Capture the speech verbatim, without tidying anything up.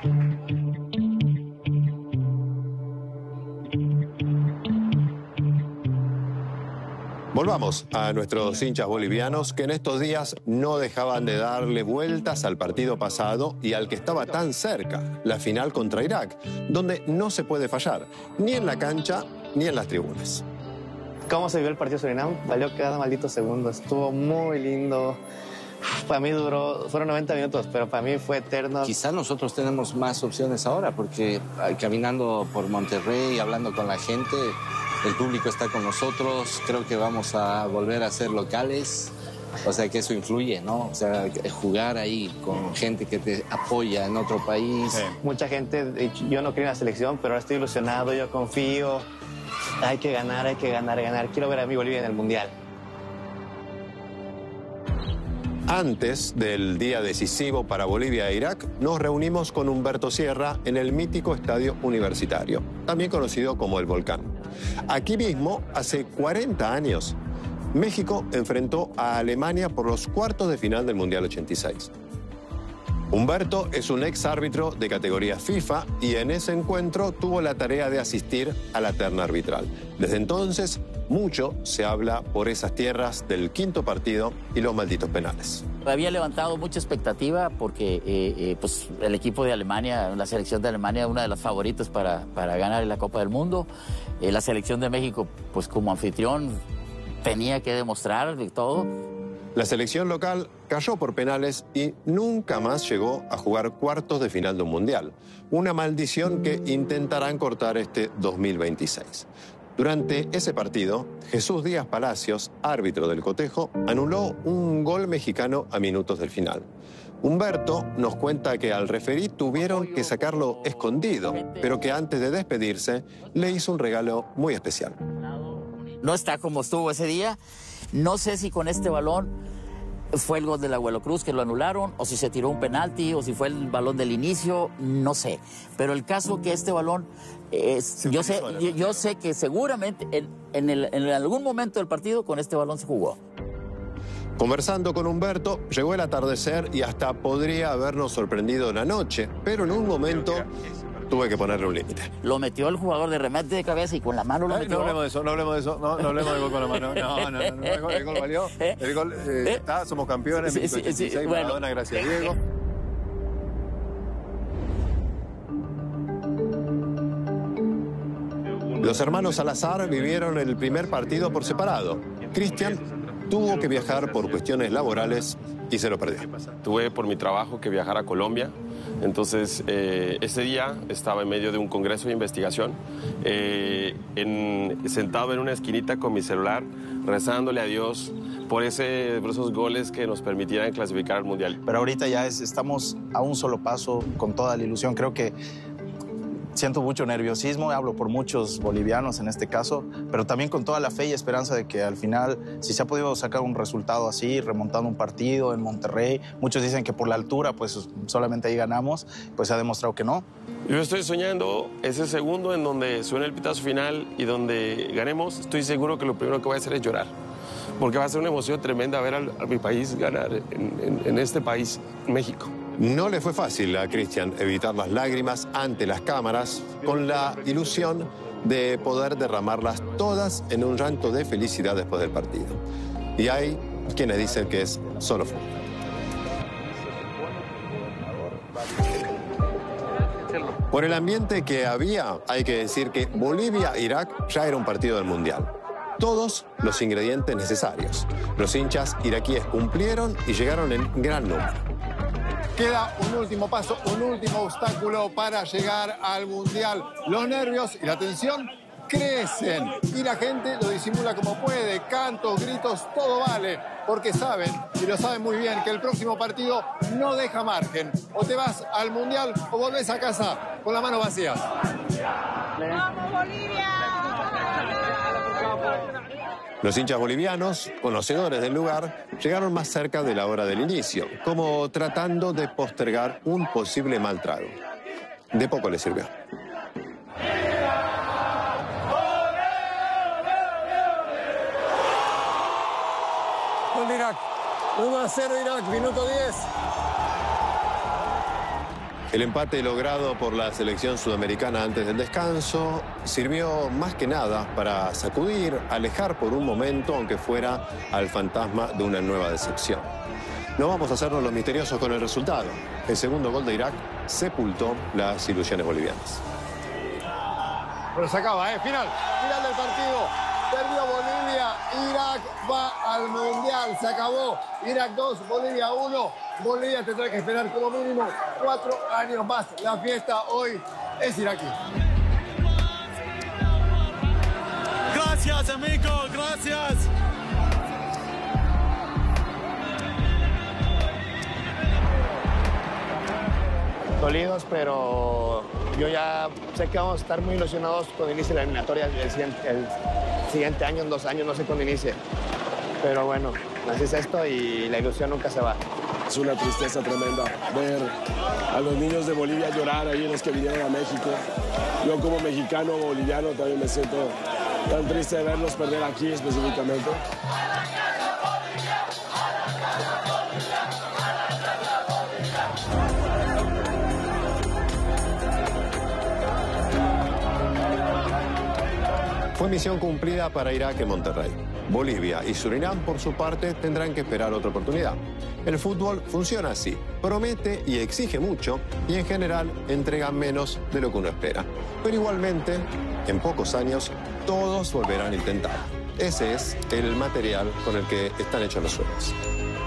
Volvamos a nuestros hinchas bolivianos que en estos días no dejaban de darle vueltas al partido pasado y al que estaba tan cerca, la final contra Irak, donde no se puede fallar, ni en la cancha ni en las tribunas. ¿Cómo se vio el partido Surinam? Valió cada maldito segundo, estuvo muy lindo. Para mí duró, fueron noventa minutos, pero para mí fue eterno. Quizás nosotros tenemos más opciones ahora, porque caminando por Monterrey, hablando con la gente, el público está con nosotros, creo que vamos a volver a ser locales, o sea que eso influye, ¿no? O sea, jugar ahí con gente que te apoya en otro país. Sí. Mucha gente, yo no creo en la selección, pero ahora estoy ilusionado, yo confío. Hay que ganar, hay que ganar, ganar. Quiero ver a mi Bolivia en el Mundial. Antes del día decisivo para Bolivia e Irak, nos reunimos con Humberto Sierra en el mítico Estadio Universitario, también conocido como El Volcán. Aquí mismo, hace cuarenta años, México enfrentó a Alemania por los cuartos de final del Mundial ochenta y seis. Humberto es un ex árbitro de categoría FIFA y en ese encuentro tuvo la tarea de asistir a la terna arbitral. Desde entonces, mucho se habla por esas tierras del quinto partido y los malditos penales. Había levantado mucha expectativa porque eh, eh, pues, el equipo de Alemania, la selección de Alemania, una de las favoritas para, para ganar la Copa del Mundo. Eh, la selección de México, pues como anfitrión, tenía que demostrar de todo. La selección local cayó por penales y nunca más llegó a jugar cuartos de final de un mundial. Una maldición que intentarán cortar este dos mil veintiséis. Durante ese partido, Jesús Díaz Palacios, árbitro del cotejo, anuló un gol mexicano a minutos del final. Humberto nos cuenta que al referí tuvieron que sacarlo escondido, pero que antes de despedirse le hizo un regalo muy especial. No está como estuvo ese día. No sé si con este balón fue el gol del Abuelo Cruz que lo anularon, o si se tiró un penalti, o si fue el balón del inicio, no sé. Pero el caso que este balón, es, yo, sé, yo, yo sé que seguramente en, en, el, en algún momento del partido con este balón se jugó. Conversando con Humberto, llegó el atardecer y hasta podría habernos sorprendido la noche, pero en un momento tuve que ponerle un límite. Lo metió el jugador de remate de cabeza y con la mano lo metió. No hablemos de eso, no hablemos de eso, no, no hablemos del gol con la mano. No, no, no, no, el gol, el gol valió. El gol eh, está, somos campeones. Sí, sí, sí, sí, bueno. Maradona, gracias Diego. Los hermanos Salazar vivieron el primer partido por separado. Cristian tuvo que viajar por cuestiones laborales y se lo perdió. Tuve por mi trabajo que viajar a Colombia. Entonces, eh, ese día estaba en medio de un congreso de investigación, eh, en, sentado en una esquinita con mi celular, rezándole a Dios por, ese, por esos goles que nos permitieran clasificar al Mundial. Pero ahorita ya es, estamos a un solo paso con toda la ilusión. Creo que siento mucho nerviosismo, hablo por muchos bolivianos en este caso, pero también con toda la fe y esperanza de que al final, si se ha podido sacar un resultado así, remontando un partido en Monterrey, muchos dicen que por la altura, pues solamente ahí ganamos, pues se ha demostrado que no. Yo estoy soñando ese segundo en donde suene el pitazo final y donde ganemos. Estoy seguro que lo primero que voy a hacer es llorar, porque va a ser una emoción tremenda ver a, a mi país ganar en, en, en este país, México. No le fue fácil a Cristian evitar las lágrimas ante las cámaras con la ilusión de poder derramarlas todas en un llanto de felicidad después del partido. Y hay quienes dicen que es solo fútbol. Por el ambiente que había, hay que decir que Bolivia-Irak ya era un partido del Mundial. Todos los ingredientes necesarios. Los hinchas iraquíes cumplieron y llegaron en gran número. Queda un último paso, un último obstáculo para llegar al Mundial. Los nervios y la tensión crecen y la gente lo disimula como puede. Cantos, gritos, todo vale. Porque saben, y lo saben muy bien, que el próximo partido no deja margen. O te vas al Mundial o volvés a casa con las manos vacías. ¡Vamos, Bolivia! Los hinchas bolivianos, conocedores del lugar, llegaron más cerca de la hora del inicio, como tratando de postergar un posible mal trago. De poco les sirvió. Gol de Irak. uno a cero Irak, minuto diez. El empate logrado por la selección sudamericana antes del descanso sirvió más que nada para sacudir, alejar por un momento, aunque fuera, al fantasma de una nueva decepción. No vamos a hacernos los misteriosos con el resultado. El segundo gol de Irak sepultó las ilusiones bolivianas. Pero se acaba, ¿eh? Final, final del partido. Perdió Bolivia, Irak va al Mundial, se acabó. Irak dos, Bolivia uno. Bolivia tendrá que esperar como mínimo cuatro años más. La fiesta hoy es iraquí. Gracias, amigo, gracias. Dolidos, pero yo ya sé que vamos a estar muy ilusionados cuando inicie la eliminatoria el siguiente, el siguiente año, en dos años, no sé cuándo inicie. Pero bueno, así es esto y la ilusión nunca se va. Es una tristeza tremenda ver a los niños de Bolivia llorar ahí, los que vinieron a México. Yo como mexicano boliviano también me siento tan triste de verlos perder aquí específicamente. Fue misión cumplida para Irak en Monterrey. Bolivia y Surinam, por su parte, tendrán que esperar otra oportunidad. El fútbol funciona así. Promete y exige mucho y en general entrega menos de lo que uno espera. Pero igualmente, en pocos años, todos volverán a intentar. Ese es el material con el que están hechos los sueños.